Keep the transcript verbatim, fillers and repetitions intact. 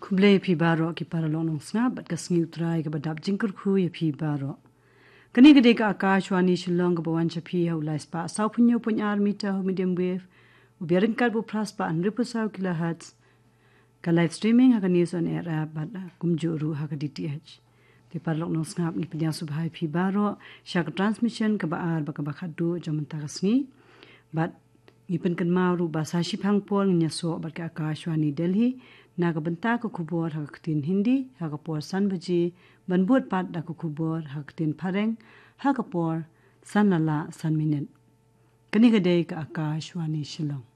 Kublai pi baro ki paralonong snga bat ka sngi utrai ka badap jingkur khu ya pi baro. Kani gede ka akashwani shillong ka bawan chapi hau lai spa sau punyo pun ar mita hu medium wave ubiarin kalbu pras pa an ripu sau kilohertz ka live streaming haka news on air app bat kumjuru haka D T H. Di paralonong snga ni pinyang subhai pi baro shaka transmission ka ba ar baka bakadu jamanta ka sngi bat ngipen kan maru basa shipang pol nyaso bat ka akashwani Delhi naga benta ko kubor hakatin Hindi hakapor sanbaji banbuat pat da ko kubor hakatin pareng hakapor sanala san minute kani gadai ka akashwani Shillong.